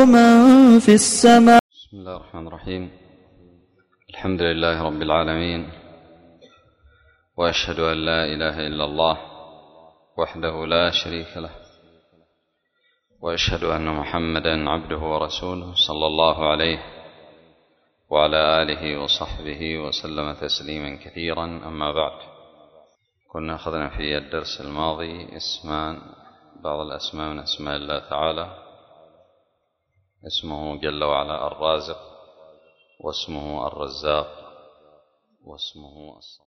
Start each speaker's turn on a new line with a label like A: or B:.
A: ومن في السماء.
B: بسم الله الرحمن الرحيم. الحمد لله رب العالمين، وأشهد أن لا إله إلا الله وحده لا شريك له، وأشهد أن محمدا عبده ورسوله صلى الله عليه وعلى آله وصحبه وسلم تسليما كثيرا. أما بعد، كنا أخذنا في الدرس الماضي بعض الأسماء من أسماء الله تعالى، اسمه جل وعلا الرازق، واسمه الرزاق، واسمه الصبور.